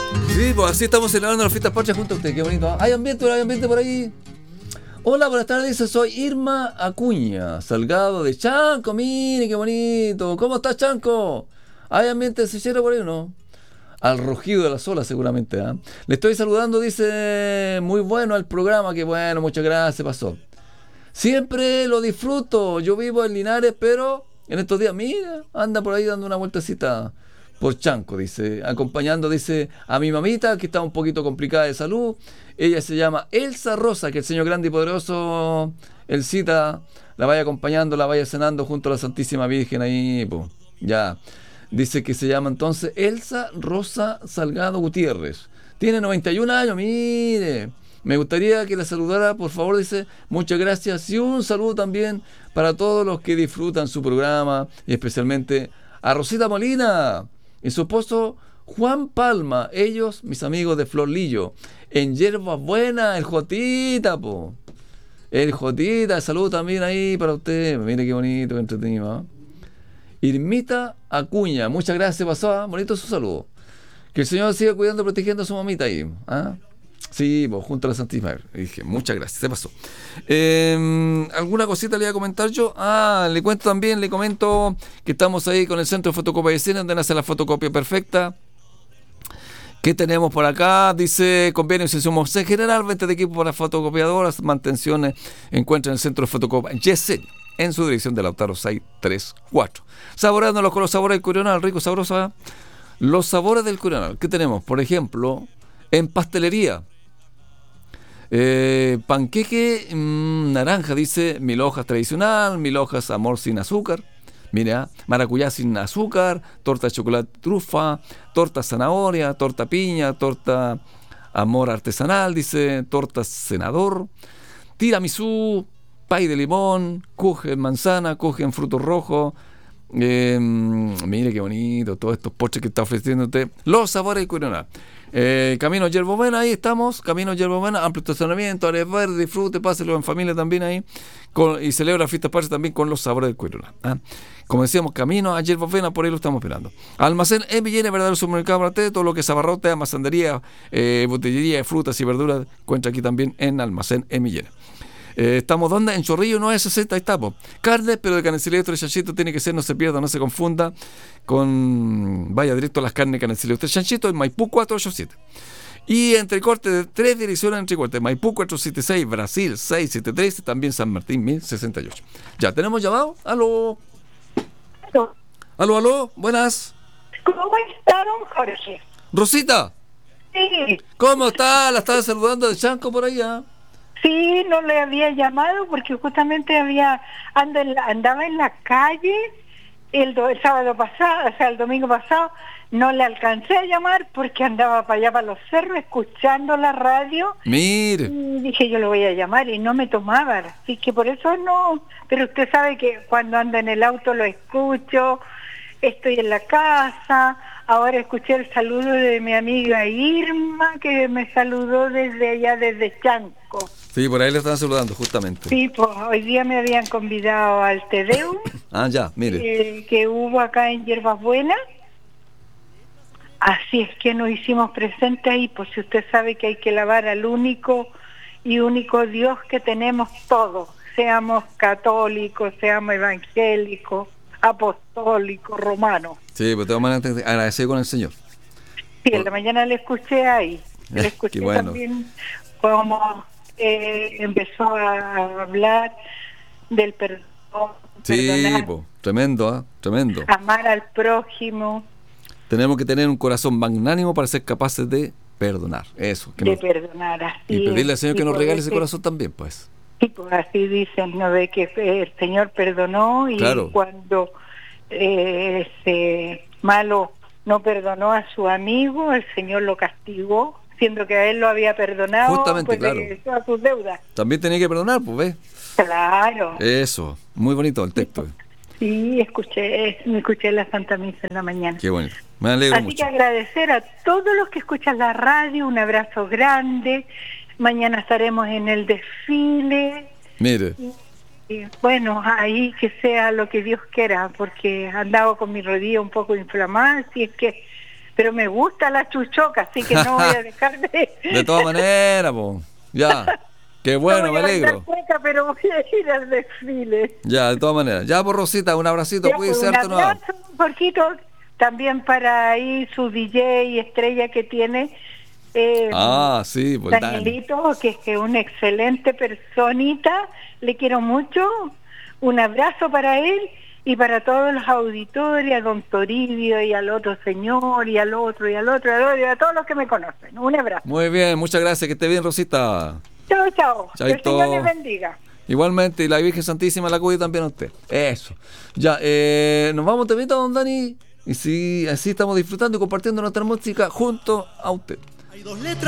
Sí, pues así estamos celebrando las fiestas patrias junto a usted. Qué bonito. ¿Ah? Hay ambiente por ahí. Hola, buenas tardes. Soy Irma Acuña, Salgado de Chanco. Mire, qué bonito. ¿Cómo estás, Chanco? ¿Hay ambiente sellero por ahí o no? Al rugido de las olas seguramente. ¿Eh? Le estoy saludando, dice, muy bueno el programa. Qué bueno, muchas gracias, pasó. Siempre lo disfruto. Yo vivo en Linares, pero en estos días, mira, anda por ahí dando una vueltecita por Chanco, dice, acompañando, dice, a mi mamita, que está un poquito complicada de salud. Ella se llama Elsa Rosa, que el Señor grande y poderoso, Elcita, la vaya acompañando, la vaya cenando junto a la Santísima Virgen ahí, pues, ya. Dice que se llama entonces Elsa Rosa Salgado Gutiérrez. Tiene 91 años, mire. Me gustaría que la saludara, por favor, dice, muchas gracias. Y un saludo también para todos los que disfrutan su programa, y especialmente a Rosita Molina y su esposo Juan Palma. Ellos, mis amigos de Flor Lillo. En Hierbas Buenas, el Jotita, po. El Jotita, saludo también ahí para usted. Mire qué bonito, qué entretenido, ¿eh? Irmita Acuña, muchas gracias, pasó, bonito su saludo. Que el Señor siga cuidando y protegiendo a su mamita ahí, ¿ah? Sí, pues junto a la Santísima. Dije, muchas gracias, se pasó. ¿Alguna cosita le voy a comentar yo? Le cuento también, le comento que estamos ahí con el Centro de Fotocopia de Escena, donde hace la fotocopia perfecta. ¿Qué tenemos por acá? Dice, convenios y insumos en general, venta de equipo para fotocopiadoras, mantenciones, encuentra en el Centro de Fotocopia Yesen, en su dirección de Lautaro 634. Saboreándolos con los sabores del Curional, rico, sabroso, ¿eh? Los sabores del Curional, ¿qué tenemos? Por ejemplo, en pastelería, panqueque naranja, dice, 1000 hojas tradicional, 1000 hojas amor sin azúcar. Mira, maracuyá sin azúcar, torta de chocolate trufa, torta zanahoria, torta piña, torta amor artesanal, dice, torta senador, tiramisú, pay de limón, kuchen manzana, kuchen frutos rojos. Mire qué bonito, todos estos postres que está ofreciéndote. Los sabores de Curional. Camino Yerbovena, ahí estamos. Camino Yerbovena, amplio estacionamiento, áreas verdes, disfrute, páselo en familia también ahí. Y celebra fiestas patrias también con los sabores del Curional. Como decíamos, camino a Yerbovena, por ahí lo estamos esperando. Almacén Emillene, verdadero supermercado para usted, todo lo que es abarrote, almacendería, botillería de frutas y verduras, encuentra aquí también en Almacén Emillene. Estamos donde en Chorrillo 960, ahí estamos. Carne, pero de Canecilestro y Chanchito tiene que ser, no se pierda, no se confunda con, vaya directo a las carnes de Canecilestro y Chanchito en Maipú 487. Y entrecorte de 3 direcciones entrecorte, Maipú 476, Brasil 673, también San Martín 1068. Ya, ¿tenemos llamado? Aló. Aló, buenas. ¿Cómo está, don Jorge? Rosita. Sí. ¿Cómo está? La estaba saludando de Chanco por allá. Sí, no le había llamado porque justamente andaba en la calle el sábado pasado, o sea, el domingo pasado. No le alcancé a llamar porque andaba para allá, para los cerros, escuchando la radio. Mire. Y dije, yo lo voy a llamar y no me tomaba. Así que por eso no. Pero usted sabe que cuando ando en el auto lo escucho, estoy en la casa. Ahora escuché el saludo de mi amiga Irma, que me saludó desde allá, desde Chanco. Sí, por ahí le están saludando, justamente. Sí, pues hoy día me habían convidado al Te Deum. Ya, mire. Que hubo acá en Hierbas Buenas. Así es que nos hicimos presentes ahí, pues si usted sabe que hay que alabar al único y único Dios que tenemos todos, seamos católicos, seamos evangélicos, apostólicos, romanos. Sí, pues te vamos a agradecer con el Señor. Sí, en la mañana le escuché ahí, le escuché bueno. También cómo empezó a hablar del perdón. Sí, pues, tremendo, tremendo. Amar al prójimo. Tenemos que tener un corazón magnánimo para ser capaces de perdonar. Eso. Perdonar, así. Y pedirle al Señor que nos regale ese que... corazón también, pues. Sí, pues así dicen, ¿no? De que el Señor perdonó y claro. Cuando ese malo no perdonó a su amigo, el Señor lo castigó, siendo que a él lo había perdonado. Justamente, pues claro. regresó a sus deudas. También tenía que perdonar, pues, ¿ves? Claro. Eso, muy bonito el texto. Sí, escuché la Santa Misa en la mañana. Qué bonito, me alegro Así mucho. que agradecer a todos los que escuchan la radio, un abrazo grande. Mañana estaremos en el desfile. Mire. Y bueno, ahí que sea lo que Dios quiera, porque andaba con mi rodilla un poco inflamada, así es que pero me gusta la chuchoca, así que no voy a dejar de... De todas maneras, po. Ya. Qué bueno, no me voy a alegro. bailar cueca, pero voy a ir al desfile. Ya, de todas maneras. Ya, por Rosita, un abracito, Ya, cuídese un harto nuevo. abrazo, un poquito, también para ahí su DJ y estrella que tiene, Sí, pues Dani. Danielito, que es una excelente personita, le quiero mucho, un abrazo para él y para todos los auditores, a don Toribio y al otro señor y al otro y al otro, y a todos los que me conocen. Un abrazo. Muy bien, muchas gracias, que esté bien, Rosita. Chao, chao. Que el Chaito. Señor les bendiga. Igualmente, y la Virgen Santísima la cuide también a usted. Eso. Ya, nos vamos también, don Dani. Y sí, así estamos disfrutando y compartiendo nuestra música junto a usted. Hay dos letras.